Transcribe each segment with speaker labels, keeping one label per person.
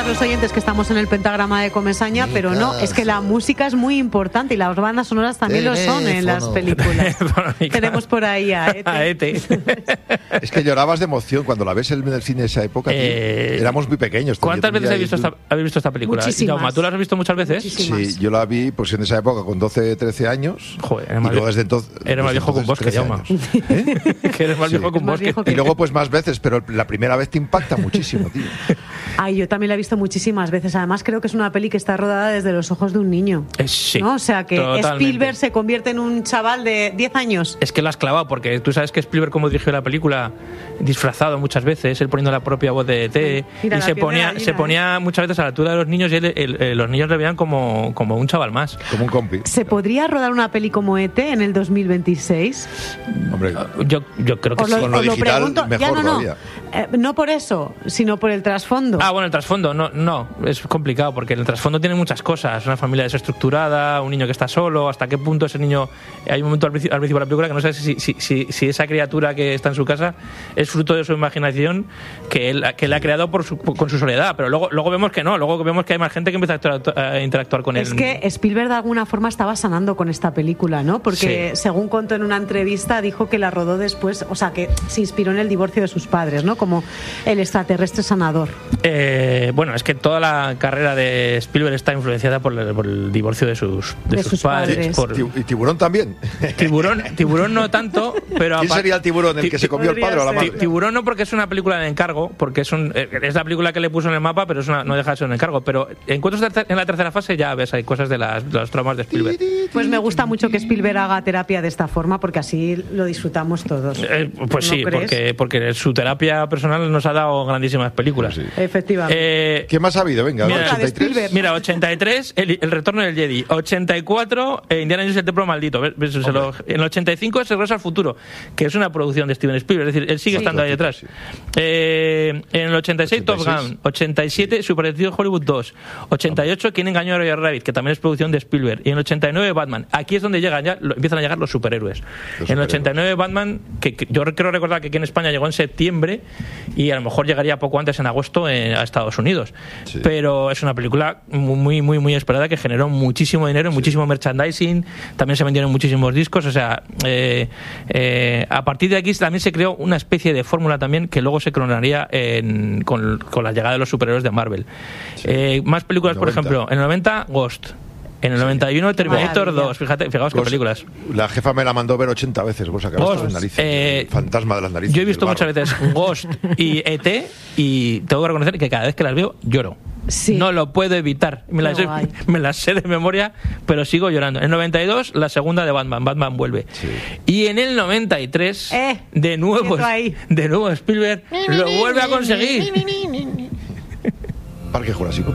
Speaker 1: los oyentes que estamos en el pentagrama de Comesaña, pero no, es que la música es muy importante y las bandas sonoras también lo son en las películas. Tenemos por ahí a Ete.
Speaker 2: Es que llorabas de emoción cuando la ves en el cine de esa época. Éramos muy pequeños.
Speaker 3: ¿Cuántas veces habéis visto esta película?
Speaker 1: Muchísimas.
Speaker 3: ¿Tú la has visto muchas veces?
Speaker 1: Muchísimas.
Speaker 2: Sí, yo la vi pues en esa época con 12, 13 años.
Speaker 3: Joder,
Speaker 2: y luego desde entonces...
Speaker 3: Eres más viejo que un bosque, Jaume.
Speaker 2: Que
Speaker 3: eres más viejo que un bosque.
Speaker 2: Y luego pues más veces, pero la primera vez te impacta muchísimo, tío.
Speaker 1: Ay, yo también la he visto muchísimas veces. Además, creo que es una peli que está rodada desde los ojos de un niño.
Speaker 3: Sí.
Speaker 1: ¿No? O sea, que
Speaker 3: totalmente.
Speaker 1: Spielberg se convierte en un chaval de 10 años.
Speaker 3: Es que lo has clavado, porque tú sabes que Spielberg, como dirigió la película, disfrazado muchas veces, él poniendo la propia voz de ET,
Speaker 1: Mira,
Speaker 3: y se ponía muchas veces a la altura de los niños, y los niños le veían como un chaval más.
Speaker 2: Como un compi.
Speaker 1: ¿Se podría rodar una peli como ET en el 2026?
Speaker 2: Hombre,
Speaker 3: yo creo que
Speaker 1: Os
Speaker 3: sí.
Speaker 2: con lo digital,
Speaker 1: pregunto,
Speaker 2: mejor todavía.
Speaker 1: No por eso, sino por el trasfondo.
Speaker 3: Bueno, el trasfondo, no, es complicado, porque el trasfondo tiene muchas cosas. Una familia desestructurada, un niño que está solo, hasta qué punto ese niño... Hay un momento al principio de la película que no sabes si esa criatura que está en su casa es fruto de su imaginación que él ha creado con su soledad, pero luego vemos que no, luego vemos que hay más gente que empieza a interactuar con él.
Speaker 1: Es que Spielberg de alguna forma estaba sanando con esta película, ¿no? Porque según contó en una entrevista, dijo que la rodó después, o sea, que se inspiró en el divorcio de sus padres, ¿no? Como el extraterrestre sanador.
Speaker 3: Bueno, es que toda la carrera de Spielberg está influenciada por el divorcio de sus padres.
Speaker 2: ¿Y Tiburón también?
Speaker 3: Tiburón no tanto, pero...
Speaker 2: ¿Quién sería el tiburón? ¿El que se comió el padre o la madre?
Speaker 3: Tiburón no, porque es una película de encargo, porque es la película que le puso en el mapa, pero no deja de ser un encargo. Pero encuentros en la tercera fase ya ves, hay cosas de los traumas de Spielberg.
Speaker 1: Pues me gusta mucho que Spielberg haga terapia de esta forma, porque así lo disfrutamos todos.
Speaker 3: Pues sí, porque su terapia personal nos ha dado grandísimas películas.
Speaker 2: Sí.
Speaker 1: Efectivamente.
Speaker 2: ¿Qué más ha habido? Venga,
Speaker 1: Mira,
Speaker 2: 83.
Speaker 3: Mira, 83, el retorno del Jedi. 84, Indiana Jones y el templo maldito. En el 85 es Regreso al futuro, que es una producción de Steven Spielberg, es decir, él sigue estando ahí detrás. En el 86, Top Gun. 87, Super Detective Hollywood 2. 88, ¿Quién engañó a Roger Rabbit?, que también es producción de Spielberg. Y en el 89, Batman. Aquí es donde empiezan a llegar los superhéroes. En el 89, Batman, que yo creo recordar que aquí en España llegó en septiembre y a lo mejor llegaría poco antes, en agosto, a Estados Unidos. Sí. Pero es una película muy, muy, muy esperada, que generó muchísimo dinero, muchísimo merchandising, también se vendieron muchísimos discos, o sea, a partir de aquí también se creó una especie de fórmula también que luego se coronaría con la llegada de los superhéroes de Marvel. Sí. Más películas, por ejemplo, en el 90, Ghost. En el 91, Terminator 2. Fijaos qué películas.
Speaker 2: La jefa me la mandó ver 80 veces. Vos acabas las narices. El fantasma de las narices.
Speaker 3: Yo he visto muchas veces Ghost y ET, y tengo que reconocer que cada vez que las veo lloro. Sí. No lo puedo evitar. Me las sé de memoria, pero sigo llorando. En el 92, la segunda de Batman vuelve. Sí. Y en el 93, de nuevo Spielberg lo vuelve a conseguir.
Speaker 2: Parque Jurásico.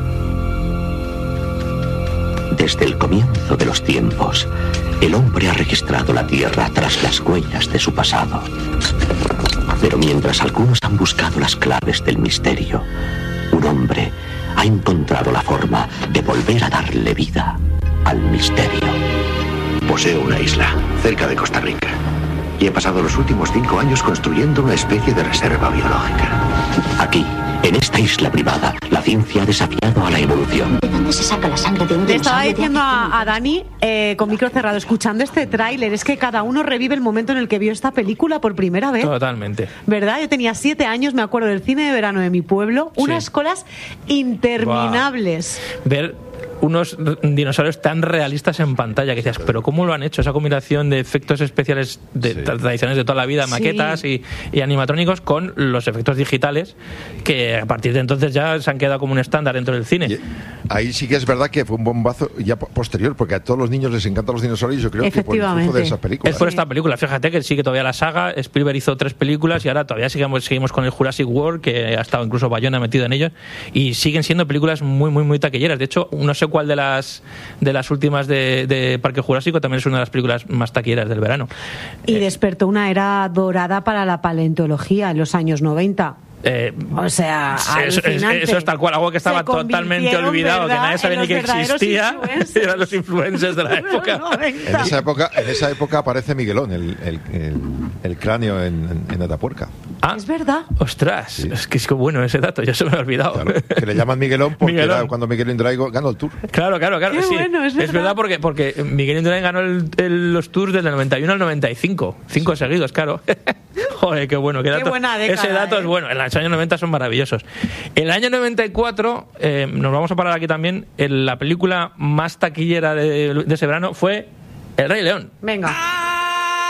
Speaker 4: Desde el comienzo de los tiempos, el hombre ha registrado la Tierra tras las huellas de su pasado. Pero mientras algunos han buscado las claves del misterio, un hombre ha encontrado la forma de volver a darle vida al misterio.
Speaker 5: Poseo una isla cerca de Costa Rica y he pasado los últimos 5 años construyendo una especie de reserva biológica.
Speaker 4: Aquí, en esta isla privada, la ciencia ha desafiado a la evolución.
Speaker 6: ¿De dónde se saca la sangre de un
Speaker 1: dinosaurio? Le estaba diciendo a Dani, con micro cerrado, escuchando este tráiler, es que cada uno revive el momento en el que vio esta película por primera vez.
Speaker 3: Totalmente.
Speaker 1: ¿Verdad? Yo tenía 7 años, me acuerdo del cine de verano de mi pueblo, unas colas interminables.
Speaker 3: Ver unos dinosaurios tan realistas en pantalla, que decías, pero ¿cómo lo han hecho? Esa combinación de efectos especiales tradicionales de toda la vida, maquetas y animatrónicos, con los efectos digitales, que a partir de entonces ya se han quedado como un estándar dentro del cine.
Speaker 2: Y ahí sí que es verdad que fue un bombazo ya posterior, porque a todos los niños les encantan los dinosaurios, yo creo que por el flujo de esa película.
Speaker 3: Es por esta película, fíjate que sigue todavía la saga. Spielberg hizo 3 películas y ahora todavía seguimos con el Jurassic World, que ha estado incluso Bayona metido en ellos, y siguen siendo películas muy, muy, muy taquilleras. De hecho, no sé cuál de las últimas de Parque Jurásico también es una de las películas más taquilleras del verano.
Speaker 1: Y despertó una era dorada para la paleontología en los años 90. O sea,
Speaker 3: eso es tal cual, algo que estaba totalmente olvidado, que nadie sabía ni que existía. Eran los influencers de la época.
Speaker 2: En esa época aparece Miguelón, el cráneo en Atapuerca.
Speaker 1: Es verdad.
Speaker 3: Ostras, es que es bueno ese dato, ya se me ha olvidado.
Speaker 2: Claro, que le llaman Miguelón porque era cuando Miguel Indurain ganó el Tour.
Speaker 3: Claro.
Speaker 1: Qué
Speaker 3: sí.
Speaker 1: Bueno, es
Speaker 3: verdad porque Miguel Indurain ganó los Tours desde el 91 al 95. 5 seguidos, claro. Joder, qué bueno. Qué
Speaker 1: buena década,
Speaker 3: ese dato es bueno. En los años 90 son maravillosos. En el año 94, nos vamos a parar aquí también, la película más taquillera de ese verano fue El Rey León.
Speaker 1: Venga.